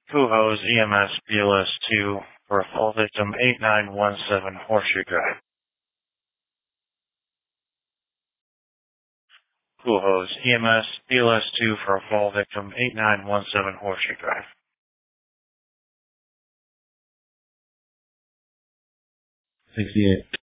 Fuhos EMS BLS 2 for a fall victim 8917 Horseshoe Drive. Fuhos EMS BLS 2 for a fall victim 8917 Horseshoe Drive. 68.